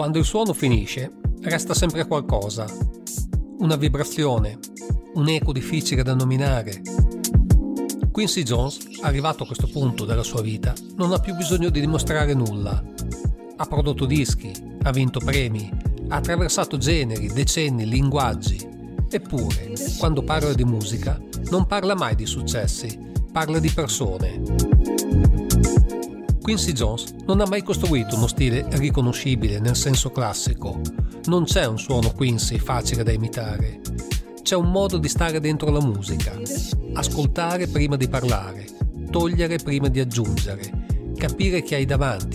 Quando il suono finisce, resta sempre qualcosa, una vibrazione, un eco difficile da nominare. Quincy Jones, arrivato a questo punto della sua vita, non ha più bisogno di dimostrare nulla. Ha prodotto dischi, ha vinto premi, ha attraversato generi, decenni, linguaggi. Eppure, quando parla di musica, non parla mai di successi, parla di persone. Quincy Jones non ha mai costruito uno stile riconoscibile nel senso classico. Non c'è un suono Quincy facile da imitare. C'è un modo di stare dentro la musica, ascoltare prima di parlare, togliere prima di aggiungere, capire chi hai davanti,